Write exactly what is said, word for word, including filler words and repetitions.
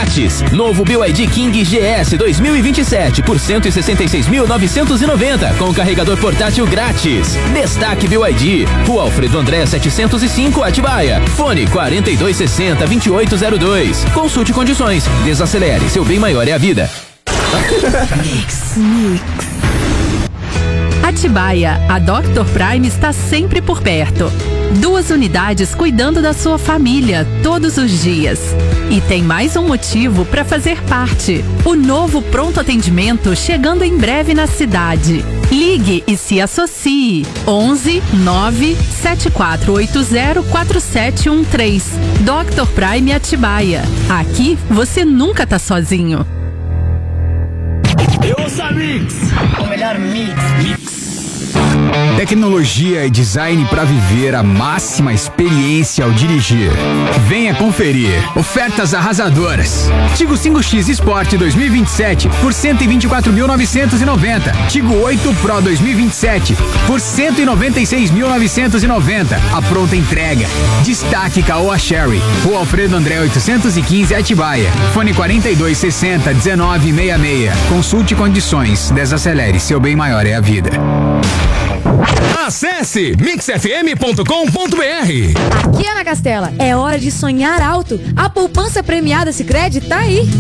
grátis. Novo B Y D King G S dois mil e vinte e sete por cento e sessenta e seis mil novecentos e noventa com carregador portátil grátis. Destaque B Y D. Rua Alfredo André setecentos e cinco, Atibaia. Fone quarenta e dois sessenta, vinte e oito zero dois. Consulte condições. Desacelere, seu bem maior é a vida. Mix, mix. Atibaia, a doutor Prime está sempre por perto. Duas unidades cuidando da sua família todos os dias. E tem mais um motivo para fazer parte. O novo pronto atendimento chegando em breve na cidade. Ligue e se associe. onze nove sete quatro oito zero quatro sete um três. doutor Prime Atibaia. Aqui você nunca tá sozinho. Eu ouço a Mix. O melhor mix. Mix. Tecnologia e design para viver a máxima experiência ao dirigir. Venha conferir. Ofertas arrasadoras. Tigo cinco X Sport dois mil e vinte e sete por cento e vinte e quatro mil novecentos e noventa. Tigo oito Pro dois mil e vinte e sete por cento e noventa e seis mil novecentos e noventa. A pronta entrega. Destaque Caoa Sherry. Rua Alfredo André oitocentos e quinze, Atibaia. Fone quarenta e dois sessenta, dezenove sessenta e seis. Consulte condições. Desacelere, seu bem maior é a vida. Acesse mix f m ponto com ponto b r. Aqui, Ana Castela, é hora de sonhar alto. A poupança premiada Sicredi tá aí.